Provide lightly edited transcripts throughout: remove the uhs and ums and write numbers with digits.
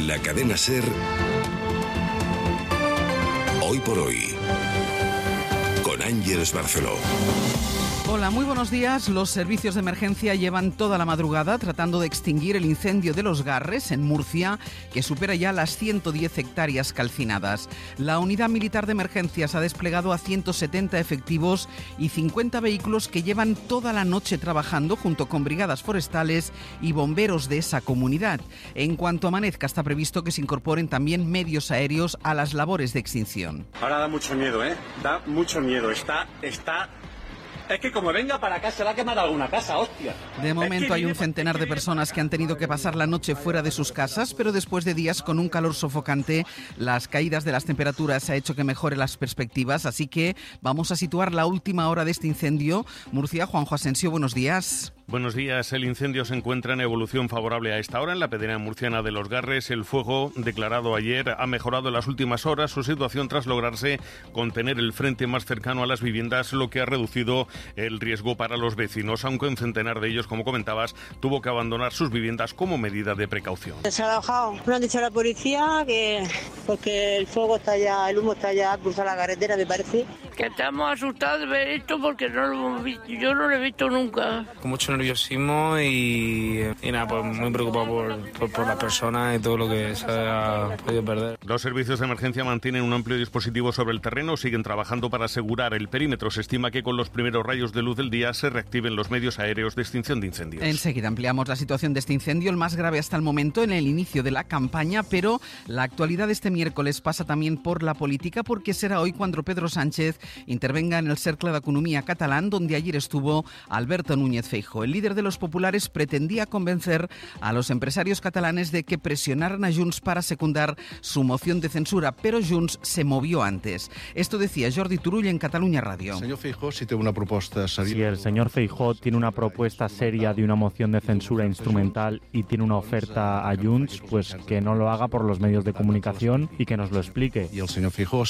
En la cadena SER, Hoy por Hoy, con Ángeles Barceló. Hola, muy buenos días. Los servicios de emergencia llevan toda la madrugada tratando de extinguir el incendio de Los Garres, en Murcia, que supera ya las 110 hectáreas calcinadas. La unidad militar de emergencias ha desplegado a 170 efectivos y 50 vehículos que llevan toda la noche trabajando junto con brigadas forestales y bomberos de esa comunidad. En cuanto amanezca, está previsto que se incorporen también medios aéreos a las labores de extinción. Ahora da mucho miedo, Da mucho miedo. Es que como venga para acá se va a quemar alguna casa, hostia. De momento hay un centenar de personas que han tenido que pasar la noche fuera de sus casas, pero después de días con un calor sofocante, las caídas de las temperaturas ha hecho que mejore las perspectivas, así que vamos a situar la última hora de este incendio. Murcia, Juanjo Asensio, buenos días. Buenos días. El incendio se encuentra en evolución favorable a esta hora en la pedrera murciana de Los Garres. El fuego, declarado ayer, ha mejorado en las últimas horas su situación tras lograrse contener el frente más cercano a las viviendas, lo que ha reducido el riesgo para los vecinos, aunque un centenar de ellos, como comentabas, tuvo que abandonar sus viviendas como medida de precaución. Se ha bajado. Me han dicho a la policía que porque el fuego está ya, el humo está ya cruzado la carretera, me parece. Que estamos asustados de ver esto porque no lo hemos visto. Yo no lo he visto nunca. Con mucho nerviosismo y nada, pues muy preocupado por la persona y todo lo que se ha podido perder. Los servicios de emergencia mantienen un amplio dispositivo sobre el terreno, siguen trabajando para asegurar el perímetro. Se estima que con los primeros rayos de luz del día se reactiven los medios aéreos de extinción de incendios. Enseguida ampliamos la situación de este incendio, el más grave hasta el momento en el inicio de la campaña, pero la actualidad de este miércoles pasa también por la política, porque será hoy cuando Pedro Sánchez intervenga en el Cercle d'Economia catalán, donde ayer estuvo Alberto Núñez Feijóo. El líder de los populares pretendía convencer a los empresarios catalanes de que presionaran a Junts para secundar su moción de censura, pero Junts se movió antes. Esto decía Jordi Turull en Catalunya Radio. Señor Feijóo, si tiene una propuesta seria. Si el señor Feijóo tiene una propuesta seria de una moción de censura instrumental y tiene una oferta a Junts, pues que no lo haga por los medios de comunicación y que nos lo explique. Y el señor Feijóo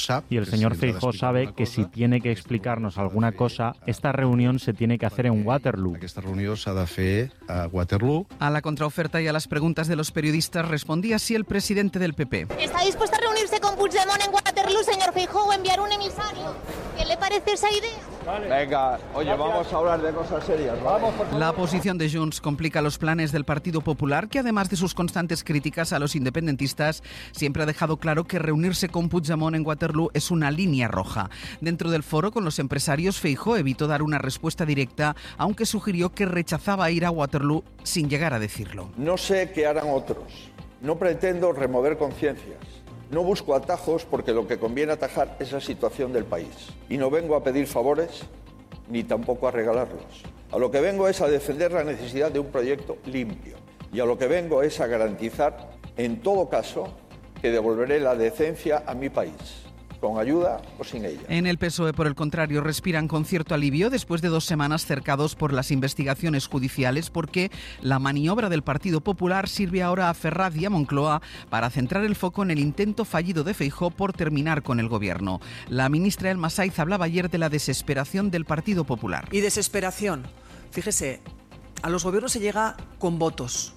sabe que si tiene que explicarnos alguna cosa, esta reunión se tiene que hacer en Waterloo. Esta reunión se ha de fer a Waterloo. A la contraoferta y a las preguntas de los periodistas respondía así el presidente del PP. ¿Está dispuesto a reunirse con Puigdemont en Waterloo, señor Feijóo, o enviar un emisario? ¿Qué le parece esa idea? Venga, oye, vamos a hablar de cosas serias. Vamos, por favor. La posición de Junts complica los planes del Partido Popular, que además de sus constantes críticas a los independentistas, siempre ha dejado claro que reunirse con Puigdemont en Waterloo es una línea roja. Dentro del foro con los empresarios, Feijóo evitó dar una respuesta directa, aunque sugirió que rechazaba ir a Waterloo sin llegar a decirlo. No sé qué harán otros. No pretendo remover conciencias. No busco atajos porque lo que conviene atajar es la situación del país. Y no vengo a pedir favores ni tampoco a regalarlos. A lo que vengo es a defender la necesidad de un proyecto limpio. Y a lo que vengo es a garantizar, en todo caso, que devolveré la decencia a mi país. Con ayuda o sin ella. En el PSOE, por el contrario, respiran con cierto alivio después de 2 semanas cercados por las investigaciones judiciales, porque la maniobra del Partido Popular sirve ahora a Ferraz y a Moncloa para centrar el foco en el intento fallido de Feijóo por terminar con el gobierno. La ministra Elma Saiz hablaba ayer de la desesperación del Partido Popular. Y desesperación. Fíjese, a los gobiernos se llega con votos.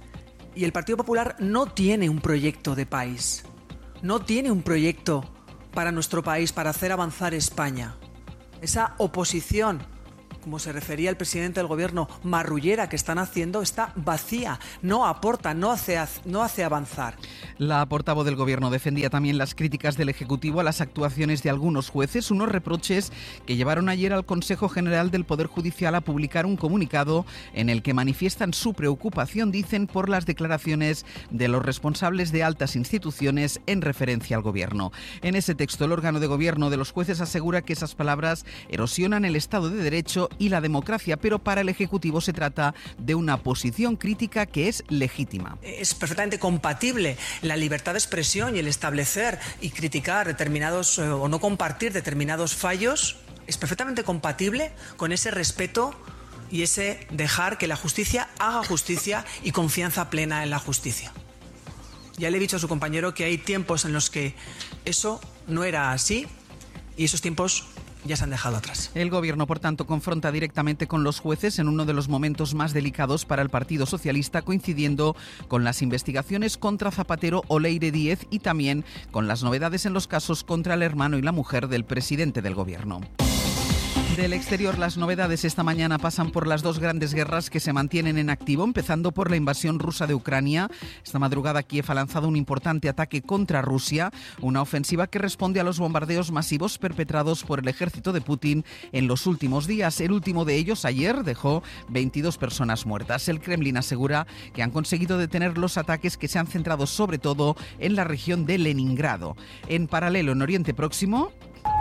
Y el Partido Popular no tiene un proyecto de país. No tiene un proyecto para nuestro país, para hacer avanzar España. Esa oposición, como se refería el presidente del gobierno, marrullera que están haciendo, está vacía, no aporta, no hace avanzar. La portavoz del gobierno defendía también las críticas del Ejecutivo a las actuaciones de algunos jueces, unos reproches que llevaron ayer al Consejo General del Poder Judicial a publicar un comunicado en el que manifiestan su preocupación, dicen, por las declaraciones de los responsables de altas instituciones en referencia al gobierno. En ese texto, el órgano de gobierno de los jueces asegura que esas palabras erosionan el Estado de Derecho y la democracia, pero para el Ejecutivo se trata de una posición crítica que es legítima. Es perfectamente compatible la libertad de expresión y el establecer y criticar determinados o no compartir determinados fallos, es perfectamente compatible con ese respeto y ese dejar que la justicia haga justicia y confianza plena en la justicia. Ya le he dicho a su compañero que hay tiempos en los que eso no era así y esos tiempos ya se han dejado atrás. El gobierno, por tanto, confronta directamente con los jueces en uno de los momentos más delicados para el Partido Socialista, coincidiendo con las investigaciones contra Zapatero o Leire Díez y también con las novedades en los casos contra el hermano y la mujer del presidente del gobierno. Del exterior, las novedades esta mañana pasan por las dos grandes guerras que se mantienen en activo, empezando por la invasión rusa de Ucrania. Esta madrugada Kiev ha lanzado un importante ataque contra Rusia, una ofensiva que responde a los bombardeos masivos perpetrados por el ejército de Putin en los últimos días. El último de ellos ayer dejó 22 personas muertas. El Kremlin asegura que han conseguido detener los ataques que se han centrado sobre todo en la región de Leningrado. En paralelo, en Oriente Próximo,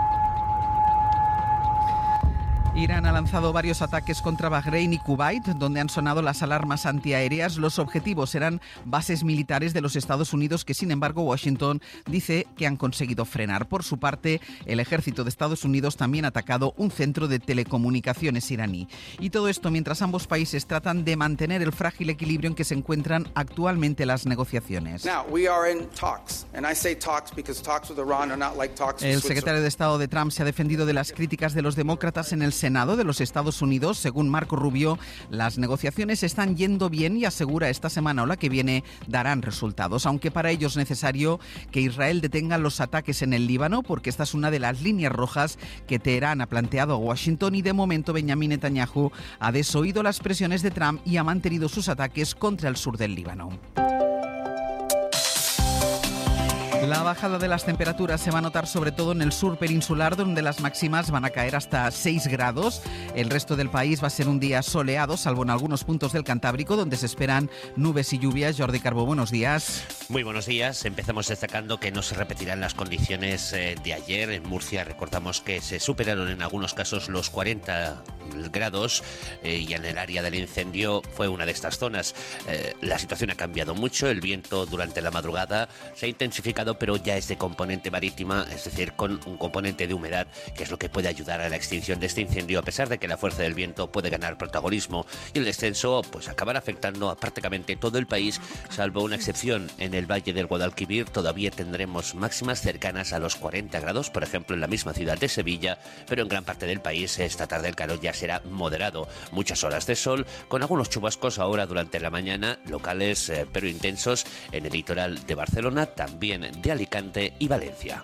Irán ha lanzado varios ataques contra Bahrein y Kuwait, donde han sonado las alarmas antiaéreas. Los objetivos eran bases militares de los Estados Unidos que, sin embargo, Washington dice que han conseguido frenar. Por su parte, el ejército de Estados Unidos también ha atacado un centro de telecomunicaciones iraní. Y todo esto mientras ambos países tratan de mantener el frágil equilibrio en que se encuentran actualmente las negociaciones. El secretario de Estado de Trump se ha defendido de las críticas de los demócratas en el Senado de los Estados Unidos. Según Marco Rubio, las negociaciones están yendo bien y asegura esta semana o la que viene darán resultados, aunque para ello es necesario que Israel detenga los ataques en el Líbano, porque esta es una de las líneas rojas que Teherán ha planteado a Washington, y de momento Benjamin Netanyahu ha desoído las presiones de Trump y ha mantenido sus ataques contra el sur del Líbano. La bajada de las temperaturas se va a notar sobre todo en el sur peninsular, donde las máximas van a caer hasta 6 grados. El resto del país va a ser un día soleado, salvo en algunos puntos del Cantábrico, donde se esperan nubes y lluvias. Jordi Carbó, buenos días. Muy buenos días. Empezamos destacando que no se repetirán las condiciones de ayer. En Murcia recordamos que se superaron en algunos casos los 40 grados y en el área del incendio fue una de estas zonas. La situación ha cambiado mucho. El viento durante la madrugada se ha intensificado, pero ya es de componente marítima, es decir, con un componente de humedad, que es lo que puede ayudar a la extinción de este incendio, a pesar de que la fuerza del viento puede ganar protagonismo, y el descenso pues acabará afectando a prácticamente todo el país, salvo una excepción. En el Valle del Guadalquivir todavía tendremos máximas cercanas a los 40 grados, por ejemplo en la misma ciudad de Sevilla, pero en gran parte del país esta tarde el calor ya será moderado. Muchas horas de sol, con algunos chubascos ahora durante la mañana, locales pero intensos en el litoral de Barcelona, también de Alicante y Valencia.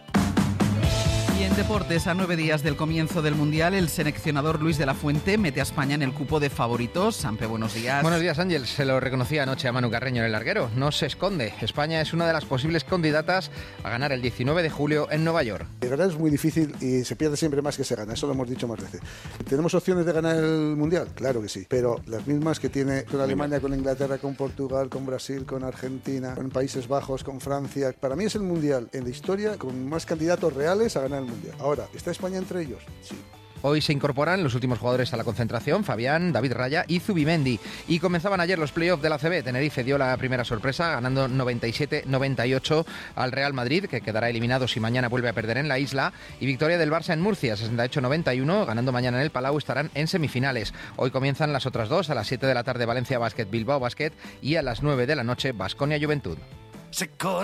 Y en deportes, a 9 días del comienzo del Mundial, el seleccionador Luis de la Fuente mete a España en el cupo de favoritos. Sampe, buenos días. Buenos días, Ángel. Se lo reconocía anoche a Manu Carreño en el larguero. No se esconde. España es una de las posibles candidatas a ganar el 19 de julio en Nueva York. Ganar es muy difícil y se pierde siempre más que se gana. Eso lo hemos dicho más veces. ¿Tenemos opciones de ganar el Mundial? Claro que sí. Pero las mismas que tiene con Alemania, con Inglaterra, con Portugal, con Brasil, con Argentina, con Países Bajos, con Francia. Para mí es el Mundial en la historia con más candidatos reales a ganar el Mundial. Ahora, ¿está España entre ellos? Sí. Hoy se incorporan los últimos jugadores a la concentración, Fabián, David Raya y Zubimendi. Y comenzaban ayer los playoffs de la ACB. Tenerife dio la primera sorpresa, ganando 97-98 al Real Madrid, que quedará eliminado si mañana vuelve a perder en la isla. Y victoria del Barça en Murcia, 68-91, ganando mañana en el Palau, estarán en semifinales. Hoy comienzan las otras dos, a las 7 de la tarde Valencia Basket, Bilbao Basket, y a las 9 de la noche Baskonia Juventud.